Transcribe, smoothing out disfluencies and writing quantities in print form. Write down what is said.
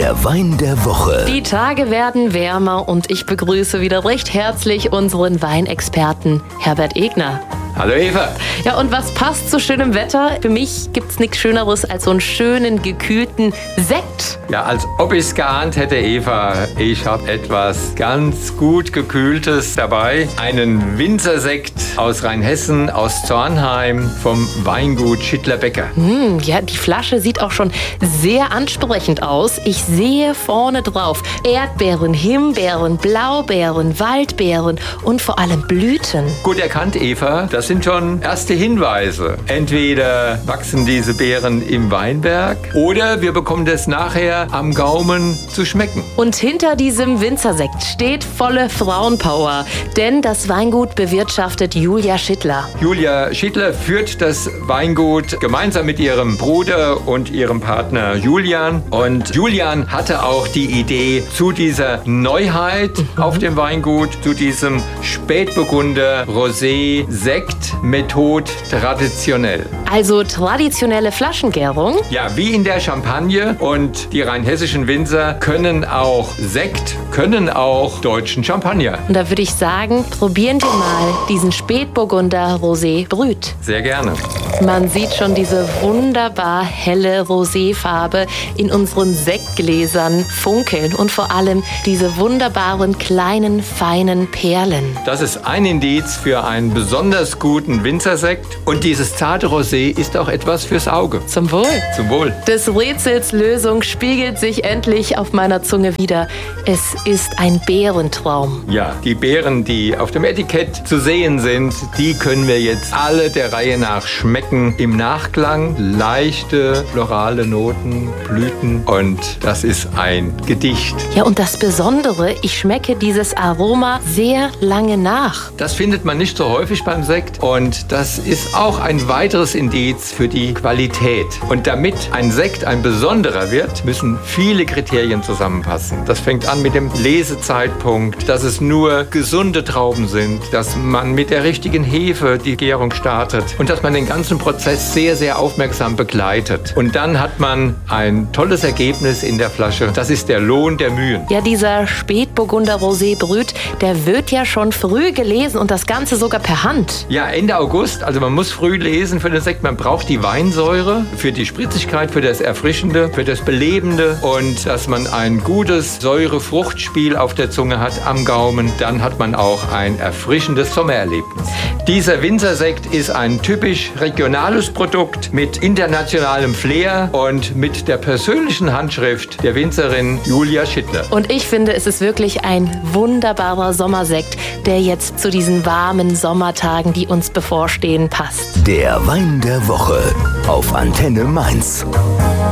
Der Wein der Woche. Die Tage werden wärmer und ich begrüße wieder recht herzlich unseren Weinexperten Herbert Egner. Hallo Eva. Ja, und was passt zu schönem Wetter? Für mich gibt's nichts Schöneres als so einen schönen, gekühlten Sekt. Ja, als ob ich es geahnt hätte, Eva. Ich habe etwas ganz gut Gekühltes dabei. Einen Winzersekt aus Rheinhessen, aus Zornheim, vom Weingut Schittler-Becker. Ja, die Flasche sieht auch schon sehr ansprechend aus. Ich sehe vorne drauf Erdbeeren, Himbeeren, Blaubeeren, Waldbeeren und vor allem Blüten. Gut erkannt, Eva. Das sind schon erste Hinweise. Entweder wachsen diese Beeren im Weinberg oder wir bekommen das nachher am Gaumen zu schmecken. Und hinter diesem Winzersekt steht volle Frauenpower, denn das Weingut bewirtschaftet Julia Schittler. Julia Schittler führt das Weingut gemeinsam mit ihrem Bruder und ihrem Partner Julian. Und Julian hatte auch die Idee zu dieser Neuheit auf dem Weingut, zu diesem Spätburgunder Rosé-Sekt, Methode traditionell. Also traditionelle Flaschengärung? Ja, wie in der Champagne, und die rheinhessischen Winzer können auch Sekt, können auch deutschen Champagner. Und da würde ich sagen, probieren wir mal diesen Spätburgunder Rosé Brüt. Sehr gerne. Man sieht schon diese wunderbar helle Roséfarbe in unseren Sektgläsern funkeln und vor allem diese wunderbaren kleinen, feinen Perlen. Das ist ein Indiz für einen besonders guten Winzersekt. Und dieses zarte Rosé ist auch etwas fürs Auge. Zum Wohl. Zum Wohl. Des Rätsels Lösung spiegelt sich endlich auf meiner Zunge wider. Es ist ein Beerentraum. Ja, die Beeren, die auf dem Etikett zu sehen sind, die können wir jetzt alle der Reihe nach schmecken. Im Nachklang leichte florale Noten, Blüten, und das ist ein Gedicht. Ja, und das Besondere, ich schmecke dieses Aroma sehr lange nach. Das findet man nicht so häufig beim Sekt, und das ist auch ein weiteres Indiz für die Qualität. Und damit ein Sekt ein besonderer wird, müssen viele Kriterien zusammenpassen. Das fängt an mit dem Lesezeitpunkt, dass es nur gesunde Trauben sind, dass man mit der richtigen Hefe die Gärung startet und dass man den ganzen Prozess sehr, sehr aufmerksam begleitet. Und dann hat man ein tolles Ergebnis in der Flasche. Das ist der Lohn der Mühen. Ja, dieser Spätburgunder Rosé Brüt, der wird ja schon früh gelesen und das Ganze sogar per Hand. Ja, Ende August. Also man muss früh lesen für den Sekt. Man braucht die Weinsäure für die Spritzigkeit, für das Erfrischende, für das Belebende, und dass man ein gutes Säure-Fruchtspiel auf der Zunge hat am Gaumen. Dann hat man auch ein erfrischendes Sommererlebnis. Dieser Winzersekt ist ein typisch regionales Produkt mit internationalem Flair und mit der persönlichen Handschrift der Winzerin Julia Schittler. Und ich finde, es ist wirklich ein wunderbarer Sommersekt, der jetzt zu diesen warmen Sommertagen, die uns bevorstehen, passt. Der Wein der Woche auf Antenne Mainz.